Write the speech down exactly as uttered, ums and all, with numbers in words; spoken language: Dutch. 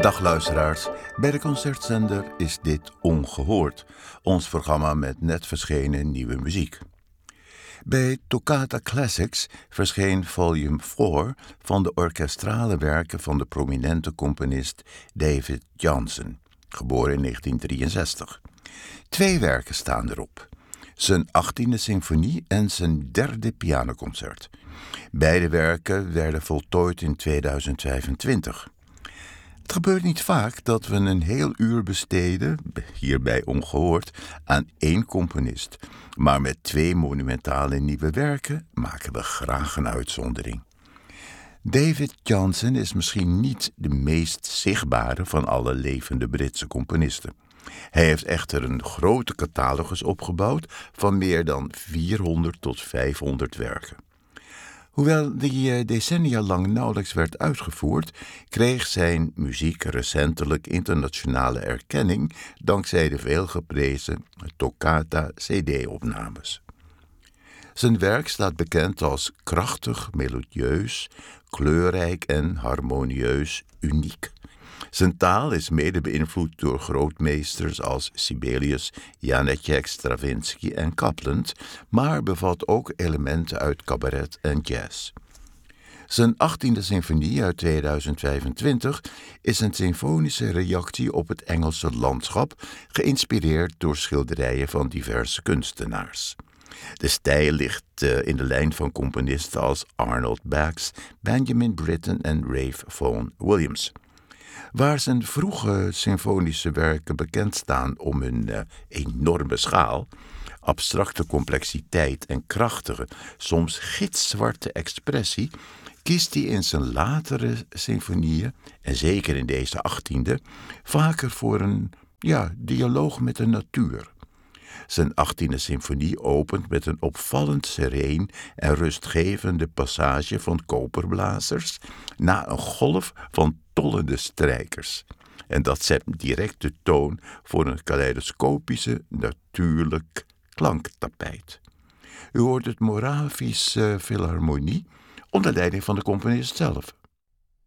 Dag luisteraars, bij de Concertzender is dit Ongehoord, ons programma met net verschenen nieuwe muziek. Bij Toccata Classics verscheen volume vier van de orkestrale werken van de prominente componist David Johnson, geboren in negentien drieënzestig. Twee werken staan erop: zijn achttiende symfonie en zijn derde pianoconcert. Beide werken werden voltooid in tweeduizend vijfentwintig. Het gebeurt niet vaak dat we een heel uur besteden, hierbij Ongehoord, aan één componist. Maar met twee monumentale nieuwe werken maken we graag een uitzondering. David Johnson is misschien niet de meest zichtbare van alle levende Britse componisten. Hij heeft echter een grote catalogus opgebouwd van meer dan vierhonderd tot vijfhonderd werken. Hoewel die decennia lang nauwelijks werd uitgevoerd, kreeg zijn muziek recentelijk internationale erkenning dankzij de veelgeprezen Toccata C D-opnames. Zijn werk staat bekend als krachtig, melodieus, kleurrijk en harmonieus uniek. Zijn taal is mede beïnvloed door grootmeesters als Sibelius, Janáček, Stravinsky en Copland, maar bevat ook elementen uit cabaret en jazz. Zijn achttiende symfonie uit tweeduizend vijfentwintig is een symfonische reactie op het Engelse landschap, geïnspireerd door schilderijen van diverse kunstenaars. De stijl ligt uh, in de lijn van componisten als Arnold Bax, Benjamin Britten en Ralph Vaughan Williams. Waar zijn vroege symfonische werken bekend staan om hun uh, enorme schaal, abstracte complexiteit en krachtige, soms gitzwarte expressie, kiest hij in zijn latere symfonieën, en zeker in deze achttiende, vaker voor een ja, dialoog met de natuur. Zijn achttiende symfonie opent met een opvallend sereen en rustgevende passage van koperblazers na een golf van tollende strijkers. En dat zet direct de toon voor een kaleidoscopische, natuurlijk klanktapijt. U hoort het Moravische Philharmonie onder leiding van de componist zelf.